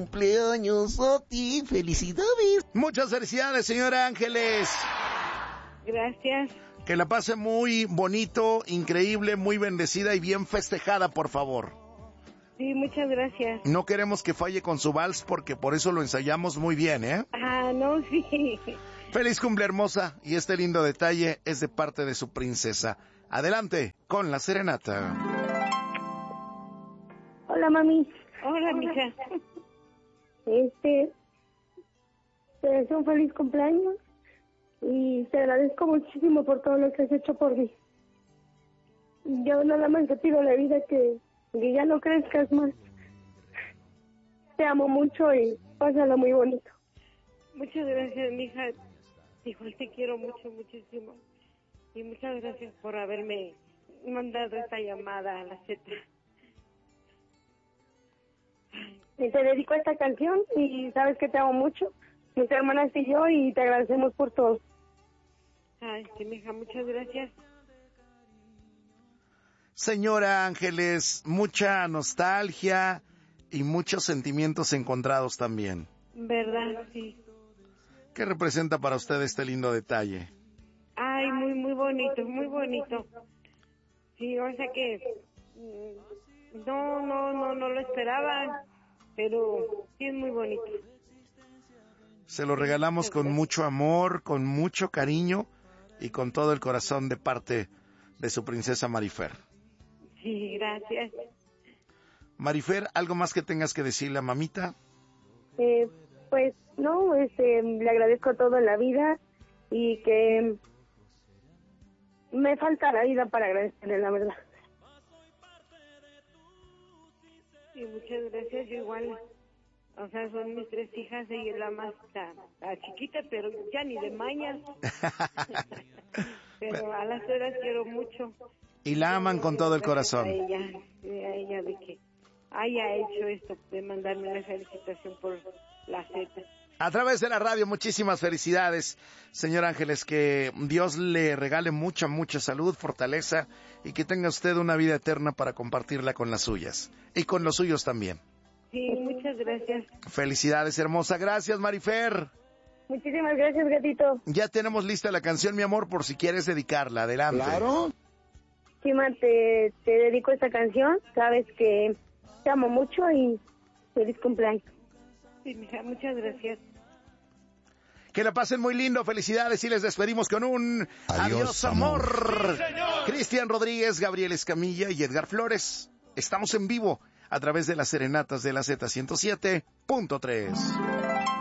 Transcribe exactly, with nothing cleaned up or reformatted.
cumpleaños a ti. ¡Felicidades! Muchas felicidades, señora Ángeles. Gracias. Que la pase muy bonito, increíble, muy bendecida y bien festejada, por favor. Sí, muchas gracias. No queremos que falle con su vals porque por eso lo ensayamos muy bien, ¿eh? Ah, no, sí. Feliz cumple, hermosa, y este lindo detalle es de parte de su princesa. Adelante con la serenata. Hola, mami. Hola, mija. Este, te deseo un feliz cumpleaños y te agradezco muchísimo por todo lo que has hecho por mí. Yo nada más te pido la vida que, que ya no crezcas más. Te amo mucho y pásalo muy bonito. Muchas gracias, mija. Igual te quiero mucho, muchísimo. Y muchas gracias por haberme mandado esta llamada a la Z. Y te dedico esta canción y sabes que te amo mucho, mis hermanas y yo, y te agradecemos por todo. Ay, sí, mija, muchas gracias. Señora Ángeles, mucha nostalgia y muchos sentimientos encontrados también. ¿Verdad? Sí. ¿Qué representa para usted este lindo detalle? Ay, muy, muy bonito, muy bonito. Sí, o sea que mm, no, no, no, no lo esperaba, pero sí es muy bonito. Se lo regalamos con mucho amor, con mucho cariño y con todo el corazón de parte de su princesa Marifer. Sí, gracias. Marifer, ¿algo más que tengas que decirle a mamita? Eh, pues no, este, le agradezco todo en la vida y que me falta la vida para agradecerle, la verdad. Sí, muchas gracias. Yo igual, o sea, son mis tres hijas, ella es la más la, la chiquita, pero ya ni de mañas. Pero a las tres quiero mucho. Y la aman con todo el corazón. A ella, a ella de que haya hecho esto, de mandarme una felicitación por la Z. A través de la radio, muchísimas felicidades, señor Ángeles, que Dios le regale mucha, mucha salud, fortaleza y que tenga usted una vida eterna para compartirla con las suyas y con los suyos también. Sí, muchas gracias. Felicidades, hermosa. Gracias, Marifer. Muchísimas gracias, gatito. Ya tenemos lista la canción, mi amor, por si quieres dedicarla. Adelante. Claro. Chima, te, te dedico esta canción. Sabes que te amo mucho y feliz cumpleaños. Sí, mija, muchas gracias. Que la pasen muy lindo, felicidades y les despedimos con un adiós, adiós amor. Sí, Cristian Rodríguez, Gabriel Escamilla y Edgar Flores. Estamos en vivo a través de las serenatas de la Z ciento siete punto tres.